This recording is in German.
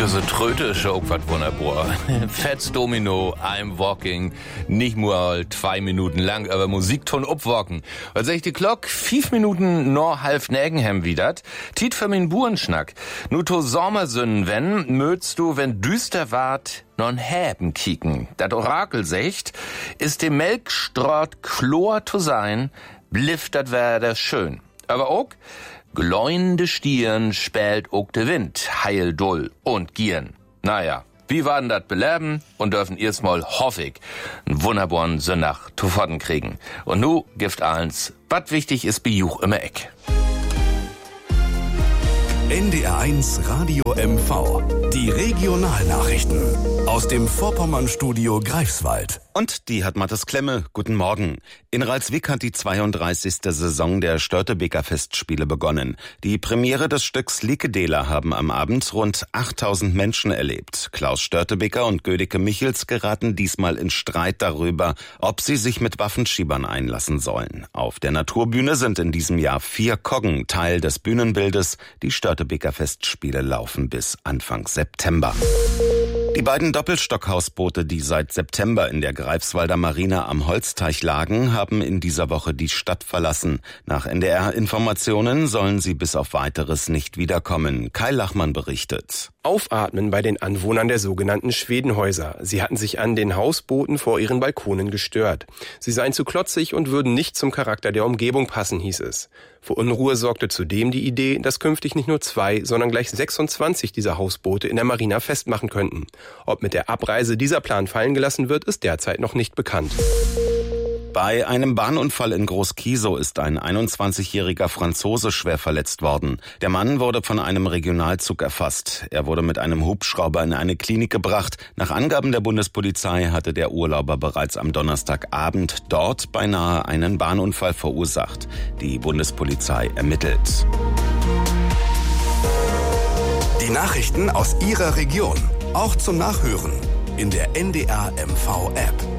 Also Tröte ist auch was wunderbar. Fats Domino, I'm Walking, nicht nur 2 Minuten lang, aber Musikton upwalken. Und sag ich die Glock, 5 Minuten nur halb Nägenhem widert, Tiet für min Burenschnack. Nu to Sommersünnen, möchtst du, wenn düster wart, non Häben kicken. Dat Orakel secht, ist dem Melkstrott Chlor zu sein, bliff dat wär das schön. Aber auch, gläunde Stieren spält ook de Wind, heil dull und gieren. Naja, wie war denn dat beleben und dürfen erstmal hoffig einen wunderbaren Sonntag zu Pfoten kriegen. Und nu gift eins, wat wichtig ist bei Juch immer Eck. NDR1 Radio MV. Die Regionalnachrichten aus dem Vorpommern-Studio Greifswald. Und die hat Mathis Klemme. Guten Morgen. In Ralswiek hat die 32. Saison der Störtebeker Festspiele begonnen. Die Premiere des Stücks Likedela haben am Abend rund 8000 Menschen erlebt. Klaus Störtebeker und Gödeke Michels geraten diesmal in Streit darüber, ob sie sich mit Waffenschiebern einlassen sollen. Auf der Naturbühne sind in diesem Jahr 4 Koggen Teil des Bühnenbildes. Die Störtebeker Festspiele laufen bis Anfang September. Die beiden Doppelstockhausboote, die seit September in der Greifswalder Marina am Holzteich lagen, haben in dieser Woche die Stadt verlassen. Nach NDR-Informationen sollen sie bis auf Weiteres nicht wiederkommen. Kai Lachmann berichtet. Aufatmen bei den Anwohnern der sogenannten Schwedenhäuser. Sie hatten sich an den Hausbooten vor ihren Balkonen gestört. Sie seien zu klotzig und würden nicht zum Charakter der Umgebung passen, hieß es. Für Unruhe sorgte zudem die Idee, dass künftig nicht nur 2, sondern gleich 26 dieser Hausboote in der Marina festmachen könnten. Ob mit der Abreise dieser Plan fallen gelassen wird, ist derzeit noch nicht bekannt. Bei einem Bahnunfall in Groß-Kiesow ist ein 21-jähriger Franzose schwer verletzt worden. Der Mann wurde von einem Regionalzug erfasst. Er wurde mit einem Hubschrauber in eine Klinik gebracht. Nach Angaben der Bundespolizei hatte der Urlauber bereits am Donnerstagabend dort beinahe einen Bahnunfall verursacht. Die Bundespolizei ermittelt. Die Nachrichten aus Ihrer Region, auch zum Nachhören in der NDR MV App.